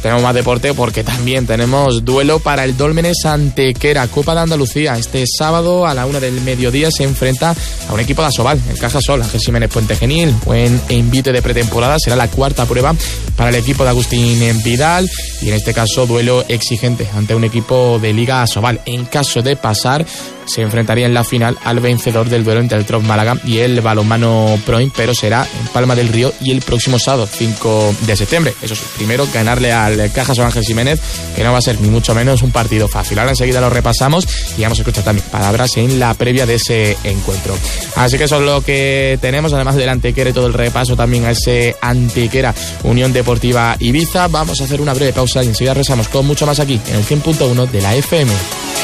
tenemos más deporte porque también tenemos duelo para el Dólmenes Antequera, Copa de Andalucía. Este sábado a la 1 del mediodía se enfrenta a un equipo de Asobal, el Cajasol, Ángel Jiménez Puente Genil. Buen envite de pretemporada, será la cuarta prueba para el equipo de Agustín Vidal y en este caso duelo exigente ante un equipo de Liga Asobal. En caso de pasar, se enfrentaría en la final al vencedor del duelo entre el Trof Málaga y el Balonmano Proin, pero será en Palma del Río y el próximo sábado, 5 de septiembre. Eso sí, primero ganarle al Cajasol Ángel Jiménez, que no va a ser ni mucho menos un partido fácil. Ahora enseguida lo repasamos y vamos a escuchar también palabras en la previa de ese encuentro. Así que eso es lo que tenemos, además del Antequera y todo el repaso también a ese Antequera Unión Deportiva Ibiza. Vamos a hacer una breve pausa y enseguida regresamos con mucho más aquí en el 100.1 de la FM.